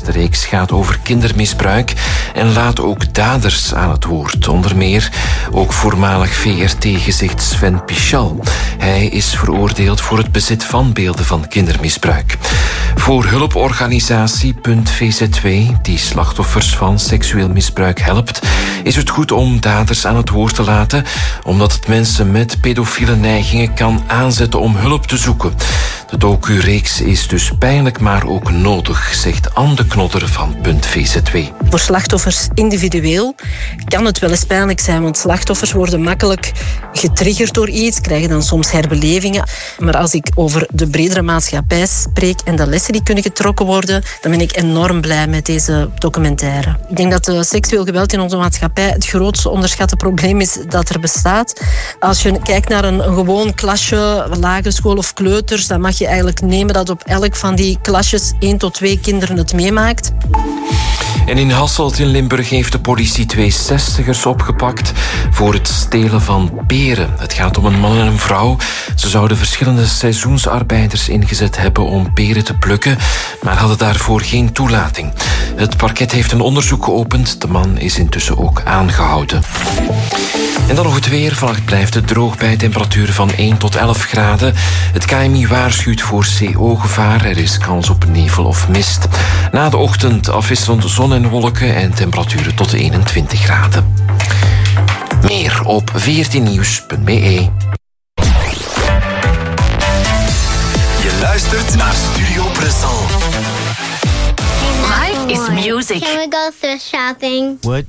De reeks gaat over kindermisbruik en laat ook daders aan het woord. Onder meer ook voormalig VRT-gezicht Sven Pichal. Hij is veroordeeld voor het bezit van beelden van kindermisbruik. Voor hulporganisatie .VZW, die slachtoffers van seksueel misbruik helpt, is het goed om daders aan het woord te laten, omdat het mensen met pedofiele neigingen kan aanzetten om hulp te zoeken. De docu-reeks is dus pijnlijk, maar ook nodig, zegt Anne de Knodder van .VZW. Voor slachtoffers individueel kan het wel eens pijnlijk zijn, want slachtoffers worden makkelijk getriggerd door iets, krijgen dan soms herbelevingen. Maar als ik over de bredere maatschappij spreek en de lessen die kunnen getrokken worden, dan ben ik enorm blij met deze documentaire. Ik denk dat seksueel geweld in onze maatschappij het grootste onderschatte probleem is dat er bestaat. Als je kijkt naar een gewoon klasje, lagere school of kleuters, dan mag je eigenlijk nemen dat op elk van die klasjes 1 tot 2 kinderen het meemaakt. En in Hasselt in Limburg heeft de politie 2 60ers opgepakt voor het stelen van peren. Het gaat om een man en een vrouw. Ze zouden verschillende seizoensarbeiders ingezet hebben om peren te plukken, maar hadden daarvoor geen toelating. Het parket heeft een onderzoek geopend. De man is intussen ook aangehouden. En dan nog het weer. Vannacht blijft het droog bij temperaturen van 1 tot 11 graden. Het KNMI waarschuwt voor CO-gevaar. Er is kans op nevel of mist. Na de ochtend afwisselend zon en wolken en temperaturen tot 21 graden. Meer op 14nieuws.be. Je luistert naar Studio Brussel. Life is music. Can we go thrift shopping? What?